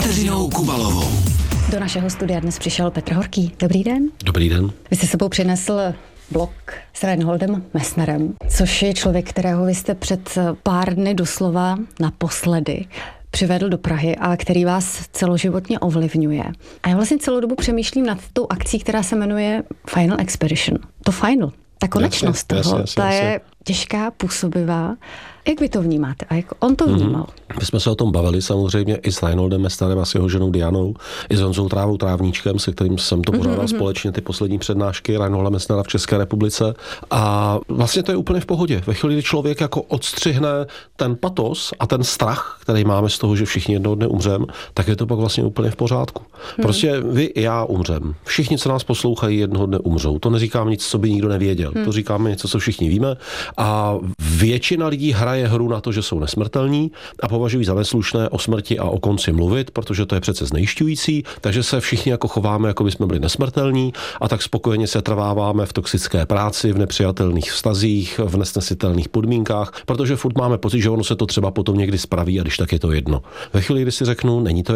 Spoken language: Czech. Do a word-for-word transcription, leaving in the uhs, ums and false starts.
Kateřinou Kubalovou. Do našeho studia dnes přišel Petr Horký. Dobrý den. Dobrý den. Vy jste sebou přinesl blog s Reinholdem Messnerem, což je člověk, kterého vy jste před pár dny doslova naposledy přivedl do Prahy a který vás celoživotně ovlivňuje. A já vlastně celou dobu přemýšlím nad tou akcí, která se jmenuje Final Expedition. To final, ta konečnost jasně, toho, jasně, ta jasně. je těžká, působivá. Jak vy to vnímáte a jak on to vnímal? Mm-hmm. My jsme se o tom bavili samozřejmě i s Reinholdem Messnerem a s jeho ženou Dianou, i s Honzou Trávou Trávníčkem, se kterým jsem to pořádal mm-hmm. společně ty poslední přednášky Reinholda Messnera v České republice. A vlastně to je úplně v pohodě. Ve chvíli, kdy člověk jako odstřihne ten patos a ten strach, který máme z toho, že všichni jednoho dne umřem, tak je to pak vlastně úplně v pořádku. Mm. Prostě vy i já umřem. Všichni, co nás poslouchají, jednoho dne umřou. To neříkám nic, co by nikdo nevěděl. Mm. To říkáme něco, co všichni víme. A většina lidí hraje hru na to, že jsou nesmrtelní a považují za neslušné o smrti a o konci mluvit, protože to je přece znejisťující, takže se všichni jako chováme, jako by jsme byli nesmrtelní a tak spokojeně se trváváme v toxické práci, v nepřijatelných vztazích, v nesnesitelných podmínkách, protože furt máme pocit, že ono se to třeba potom někdy spraví a když tak je to jedno. Ve chvíli, kdy si řeknu, není to